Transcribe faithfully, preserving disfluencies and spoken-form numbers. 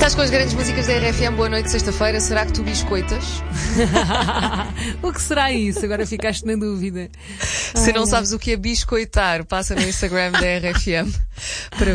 Estás com as grandes músicas da R F M. Boa noite, sexta-feira. Será que tu biscoitas? O que será isso? Agora ficaste na dúvida. Se Ai, não não. sabes o que é biscoitar, passa no Instagram da R F M para